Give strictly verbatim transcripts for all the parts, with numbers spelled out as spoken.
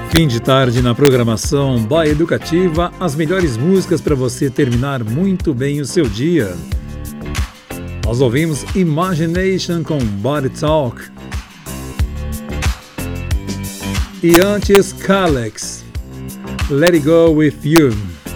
Fim de tarde na programação Boa Educativa, as melhores músicas para você terminar muito bem o seu dia. Nós ouvimos Imagination com Body Talk. E antes, Kalex, Let It Go With You.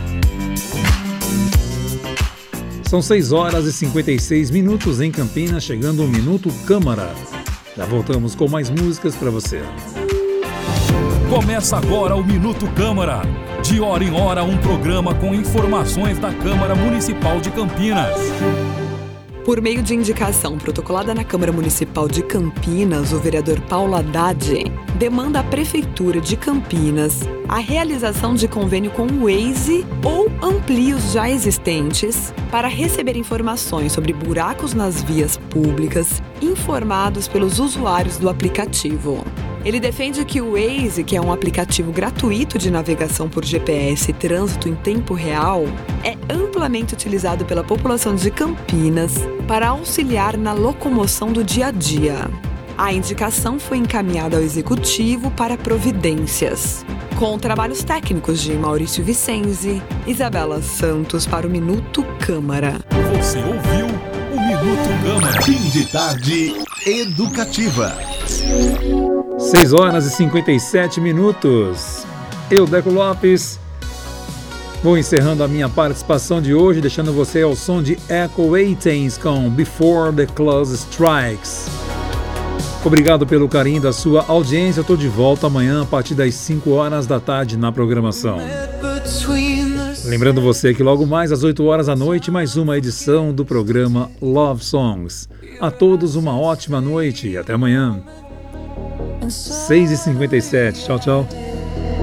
São seis horas e cinquenta e seis minutos em Campinas, chegando um Minuto Câmara. Já voltamos com mais músicas para você. Começa agora o Minuto Câmara. De hora em hora, um programa com informações da Câmara Municipal de Campinas. Por meio de indicação protocolada na Câmara Municipal de Campinas, o vereador Paulo Haddad demanda à Prefeitura de Campinas a realização de convênio com o Waze ou amplie os já existentes para receber informações sobre buracos nas vias públicas informados pelos usuários do aplicativo. Ele defende que o Waze, que é um aplicativo gratuito de navegação por G P S e trânsito em tempo real, é amplamente utilizado pela população de Campinas para auxiliar na locomoção do dia a dia. A indicação foi encaminhada ao Executivo para providências, com trabalhos técnicos de Maurício Vicenzi, Isabela Santos para o Minuto Câmara. Você ouviu o Minuto Câmara. Fim de tarde educativa. seis horas e cinquenta e sete minutos. Eu, Deco Lopes, vou encerrando a minha participação de hoje, deixando você ao som de Echo Athens com Before the Clock Strikes. Obrigado pelo carinho da sua audiência. Eu estou de volta amanhã a partir das cinco horas da tarde na programação. Lembrando você que logo mais às oito horas da noite, mais uma edição do programa Love Songs. A todos uma ótima noite e até amanhã. seis e cinquenta e sete. Tchau, tchau.